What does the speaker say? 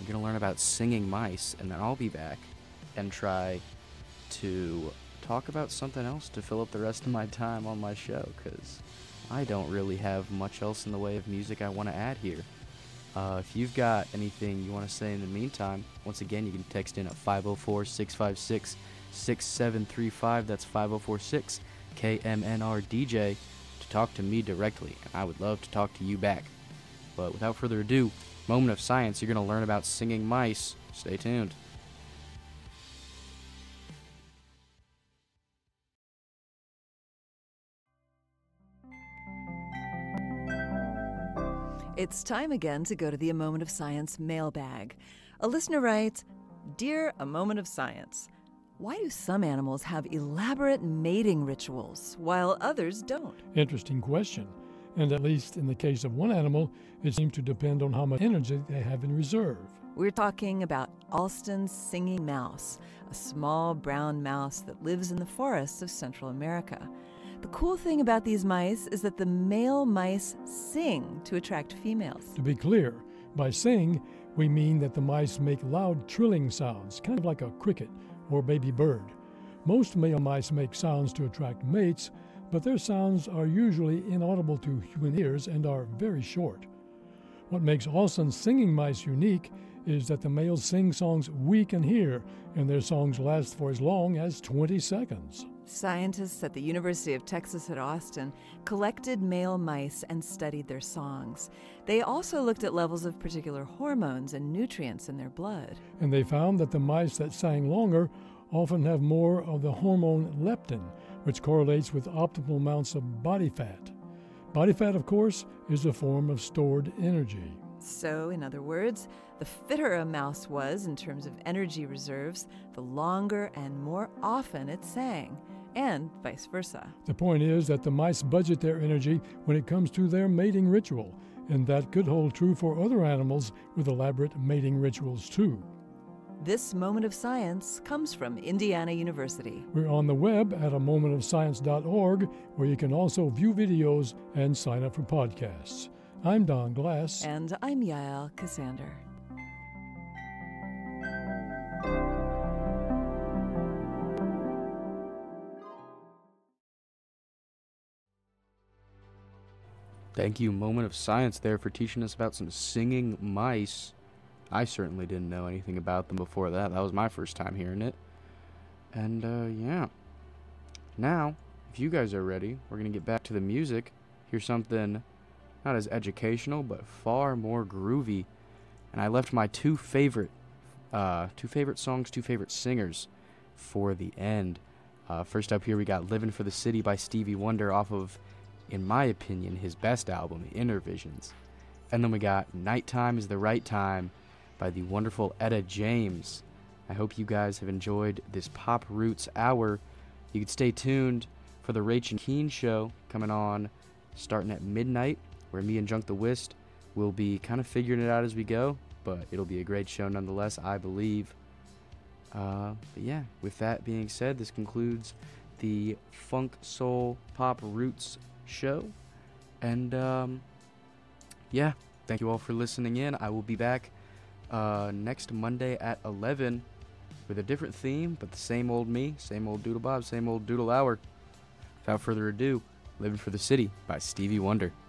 We're going to learn about singing mice, and then I'll be back and try to talk about something else to fill up the rest of my time on my show, because I don't really have much else in the way of music I want to add here. If you've got anything you want to say in the meantime, once again, you can text in at 504-656-6735. That's 5046-KMNR-DJ to talk to me directly, and I would love to talk to you back. But without further ado, Moment of Science, you're going to learn about singing mice. Stay tuned. It's time again to go to the A Moment of Science mailbag. A listener writes, "Dear A Moment of Science, why do some animals have elaborate mating rituals while others don't?" Interesting question. And at least in the case of one animal, it seems to depend on how much energy they have in reserve. We're talking about Alston's singing mouse, a small brown mouse that lives in the forests of Central America. The cool thing about these mice is that the male mice sing to attract females. To be clear, by sing, we mean that the mice make loud trilling sounds, kind of like a cricket or baby bird. Most male mice make sounds to attract mates, but their sounds are usually inaudible to human ears and are very short. What makes Alston's singing mice unique is that the males sing songs we can hear, and their songs last for as long as 20 seconds. Scientists at the University of Texas at Austin collected male mice and studied their songs. They also looked at levels of particular hormones and nutrients in their blood. And they found that the mice that sang longer often have more of the hormone leptin, which correlates with optimal amounts of body fat. Body fat, of course, is a form of stored energy. So, in other words, the fitter a mouse was in terms of energy reserves, the longer and more often it sang, and vice versa. The point is that the mice budget their energy when it comes to their mating ritual, and that could hold true for other animals with elaborate mating rituals too. This Moment of Science comes from Indiana University. We're on the web at amomentofscience.org, where you can also view videos and sign up for podcasts. I'm Don Glass. And I'm Yael Cassander. Thank you, Moment of Science, there for teaching us about some singing mice. I certainly didn't know anything about them before that. That was my first time hearing it. And, yeah. Now, if you guys are ready, we're going to get back to the music. Hear something not as educational, but far more groovy. And I left my two favorite songs, two favorite singers for the end. First up here, we got Livin' for the City by Stevie Wonder off of, in my opinion, his best album, Inner Visions. And then we got Nighttime is the Right Time by the wonderful Etta James. I hope you guys have enjoyed this Pop Roots hour. You can stay tuned for the Rach and Keen show coming on starting at midnight, where me and Junk the Whist will be kind of figuring it out as we go, but it'll be a great show nonetheless, I believe. But yeah, with that being said, this concludes the Funk Soul Pop Roots show. And yeah, thank you all for listening in. I will be back next Monday at 11 with a different theme, but the same old me, same old Doodle Bob, same old Doodle Hour. Without further ado, Living for the City by Stevie Wonder.